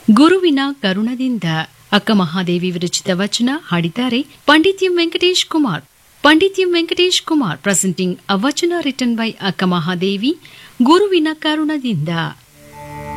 ಗುರುವಿನ ಕರುಣದಿಂದ ಅಕ್ಕ ಮಹಾದೇವಿ ವಿರಚಿತ ವಚನ ಹಾಡಿದ್ದಾರೆ Pandit M Venkatesh Kumar. Pandit M Venkatesh Kumar presenting ಅ ವಚನ ರಿಟನ್ ಬೈ ಅಕ್ಕ ಮಹಾದೇವಿ. ಗುರುವಿನ ಕರುಣದಿಂದ.